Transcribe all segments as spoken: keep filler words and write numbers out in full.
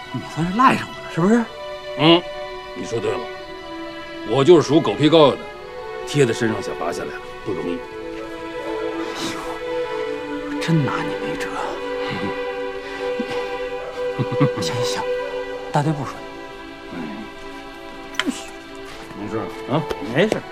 你算是赖上我了，是不是？ 嗯，你说对了，我就是属狗皮膏药的，贴在身上想拔下来不容易。 我真拿你没辙。行行行，大队不说。 没事啊， 没事。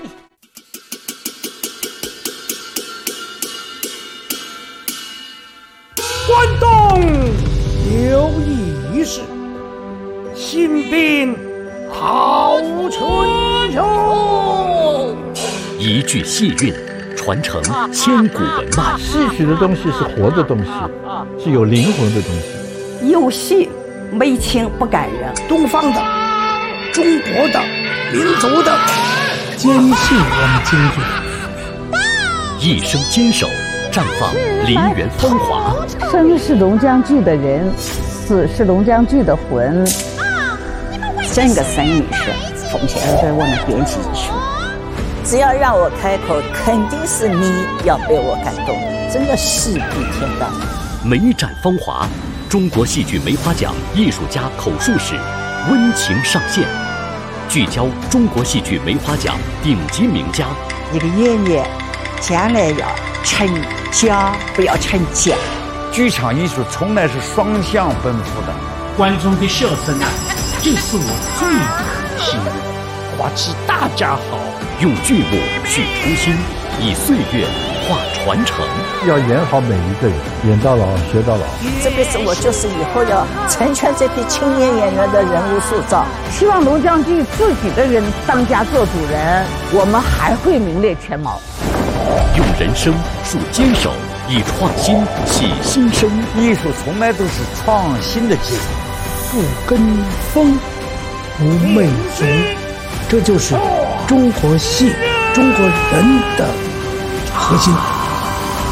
关东有义士，新兵好春秋。 一句戏韵，传承千古文脉。 戏曲的东西是活的东西，是有灵魂的东西。 有戏没情不感人。 东方的、中国的、民族的， 坚信我们京剧。 一生坚守，绽放梨园风华。 生是龙江剧的人，死是龙江剧的魂。 整个生意是奉献给我们编辑去。只要让我开口，肯定是你要被我感动，真的戏比天大。 梅展风华，中国戏剧梅花奖艺术家口述史温情上线，聚焦中国戏剧梅花奖顶级名家。 一个演员将来要成家，不要成家。 剧场艺术从来是双向奔赴的， 观众的笑声啊，就是我最可惜的。 花期大家好， 用剧目续初心，以岁月画传承。 要演好每一个人，演到老学到老。 这辈子我就是以后要成全这批青年演员的人物塑造。 希望龙江剧自己的人当家做主人，我们还会名列前茅。 用人生树坚守，以创新洗新生。 艺术从来都是创新的结果。 不跟风，不媚俗，这就是中国戏、中国人的核心。